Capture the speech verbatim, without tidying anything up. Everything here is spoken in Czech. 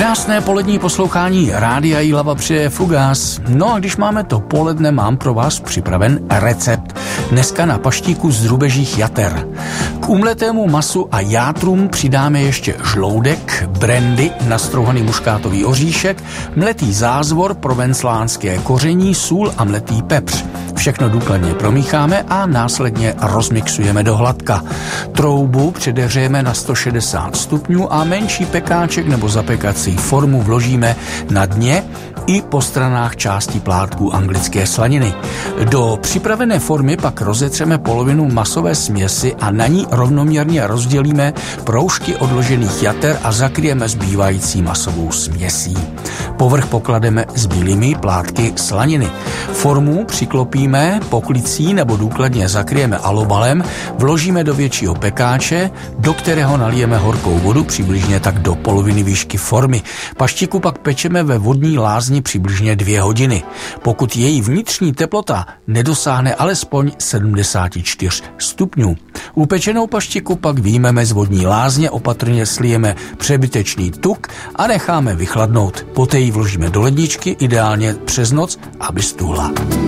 Krásné polední poslouchání Rádia Jihlava přeje Fugas. No a když máme to poledne, mám pro vás připraven recept. Dneska na paštíku z drůbežích jater. K umletému masu a játrům přidáme ještě žloudek, brandy, nastrouhaný muškátový oříšek, mletý zázvor, provenclánské koření, sůl a mletý pepř. Všechno důkladně promícháme a následně rozmixujeme do hladka. Troubu předehřejeme na sto šedesát stupňů a menší pekáček nebo zapekací formu vložíme na dně i po stranách částí plátků anglické slaniny. Do připravené formy pak rozetřeme polovinu masové směsi a na ní rovnoměrně rozdělíme proužky odložených jater a zakryjeme zbývající masovou směsí. Povrch poklademe s bílými plátky slaniny. Formu přiklopíme poklicí nebo důkladně zakryjeme alobalem, vložíme do většího pekáče, do kterého nalijeme horkou vodu přibližně tak do poloviny výšky formy. Paštiku pak pečeme ve vodní lázni přibližně dvě hodiny. Pokud její vnitřní teplota nedosáhne alespoň sedmdesát čtyři stupňů. Upečenou paštiku pak vyjmeme z vodní lázně, opatrně slijeme přebytečný tuk a necháme vychladnout. Poté ji vložíme do ledničky, ideálně přes noc, aby stuhla.